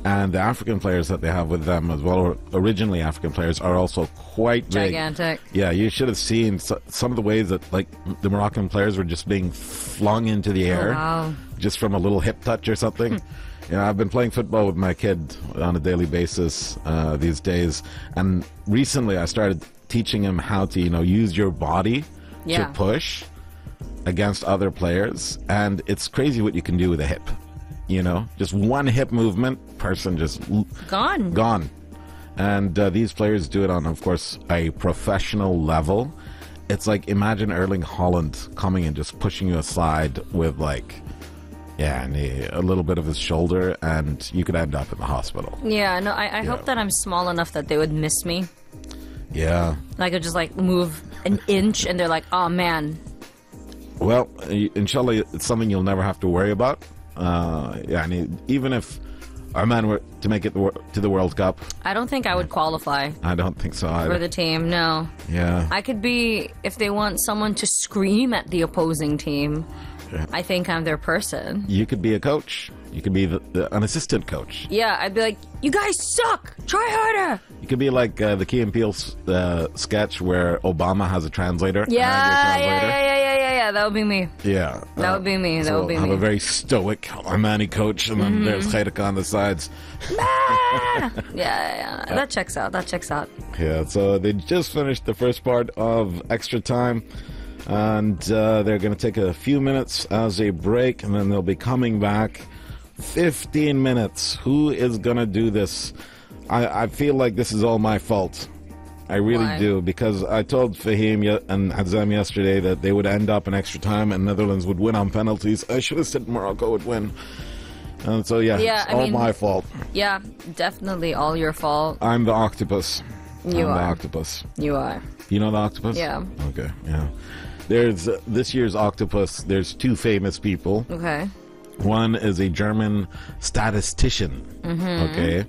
And the African players that they have with them as well, or originally African players, are also quite big. Gigantic. Yeah, you should have seen some of the ways that like the Moroccan players were just being flung into the air, wow. just from a little hip touch or something. I've been playing football with my kid on a daily basis these days, and recently I started teaching him how to, use your body to push against other players, and it's crazy what you can do with a hip. Just one hip movement, person just gone. And these players do it on, of course, a professional level. It's like, imagine Erling Haaland coming and just pushing you aside with a little bit of his shoulder, and you could end up in the hospital. Yeah, no, I hope that I'm small enough that they would miss me. Yeah. I could just move an inch and they're like, oh man. Well, inshallah, it's something you'll never have to worry about. Even if our man were to make it to the World Cup, I don't think I would qualify. I don't think so either. For the team, no. Yeah. I could be, if they want someone to scream at the opposing team, I think I'm their person. You could be a coach. You could be an assistant coach. Yeah, I'd be like, you guys suck! Try harder! You could be like the Key and Peele sketch where Obama has a translator. Yeah, that would be me. Yeah. That would be me. That would be me. I'm a very stoic Omani coach, and then there's Khairak on the sides. Yeah. That checks out. Yeah, so they just finished the first part of extra time, and they're going to take a few minutes as a break, and then they'll be coming back. 15 minutes. Who is going to do this? I feel like this is all my fault. I really do, because I told Fahim and Azam yesterday that they would end up in extra time and Netherlands would win on penalties. I should have said Morocco would win. And so, it's all my fault. Yeah, definitely all your fault. I'm the octopus. You are. The octopus. You are. You know the octopus? Yeah. Okay, yeah. There's this year's octopus, there's two famous people. Okay. One is a German statistician, okay?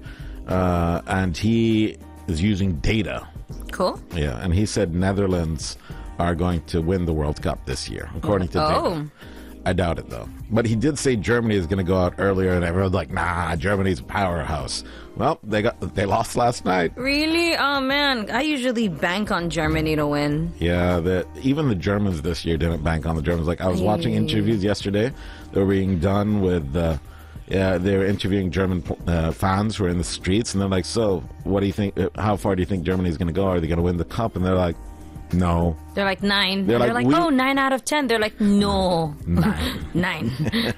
And he is using data. Cool. Yeah, and he said Netherlands are going to win the World Cup this year, according to data. I doubt it, though. But he did say Germany is going to go out earlier, and everyone's like, nah, Germany's a powerhouse. Well, they lost last night. Really? Oh, man. I usually bank on Germany to win. Yeah, even the Germans this year didn't bank on the Germans. Like, I was watching interviews yesterday. They were being done with... they were interviewing German fans who were in the streets, and they're like, so, what do you think, how far do you think Germany's going to go? Are they going to win the cup? And they're like, no. They're like 9. They're like 9 out of 10. They're like, no. 9. 9.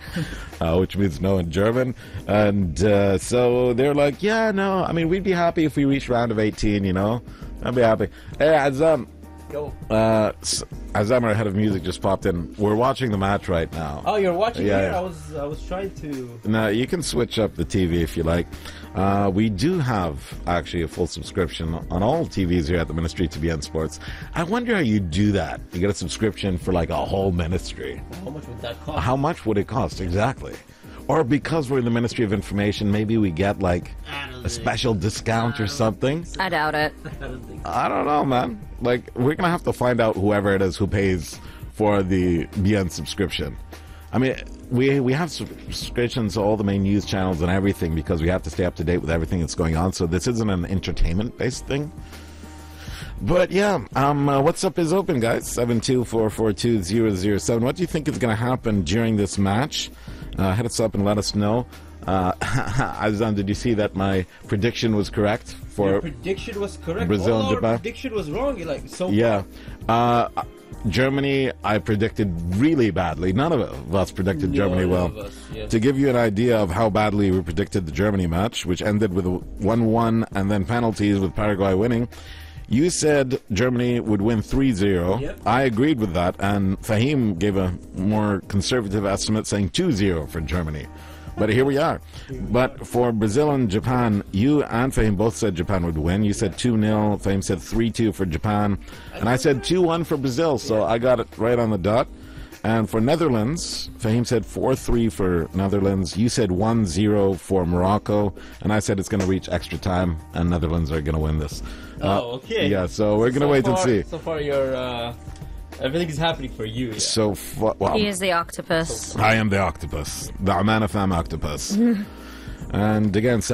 Which means no in German. And so they're like, yeah, no, I mean, we'd be happy if we reached round of 18, I'd be happy. Hey, Azam. Yo. Azam, our head of music, just popped in. We're watching the match right now. Oh, you're watching here? Yeah. I was trying to... No, you can switch up the TV if you like. We do have, actually, a full subscription on all TVs here at the Ministry to BN Sports. I wonder how you do that. You get a subscription for, like, a whole ministry. How much would that cost? How much would it cost, exactly? Or because we're in the Ministry of Information, maybe we get, like, a special discount or something. I doubt it. I don't know, man. Like, we're going to have to find out whoever it is who pays for the BN subscription. I mean, we have subscriptions to all the main news channels and everything because we have to stay up to date with everything that's going on. So this isn't an entertainment-based thing. But yeah, what's up is open, guys. 72442-007. What do you think is going to happen during this match? Hit us up and let us know. Azam, did you see that my prediction was correct? Your prediction was correct. Brazil all and our Japan. prediction was wrong. Yeah. Germany, I predicted really badly. None of us predicted Germany well. To give you an idea of how badly we predicted the Germany match, which ended with a 1-1 and then penalties with Paraguay winning, you said Germany would win 3-0. Yep. I agreed with that, and Fahim gave a more conservative estimate saying 2-0 for Germany. But here we are. But for Brazil and Japan, you and Fahim both said Japan would win. You said 2-0. Fahim said 3-2 for Japan. And I said 2-1 for Brazil. So I got it right on the dot. And for Netherlands, Fahim said 4-3 for Netherlands. You said 1-0 for Morocco. And I said it's going to reach extra time and Netherlands are going to win this. Okay. Yeah, so we're going to wait and see. So far, everything is happening for you. Yeah. Well, He is the octopus. I am the octopus. The Oman FM octopus. And again,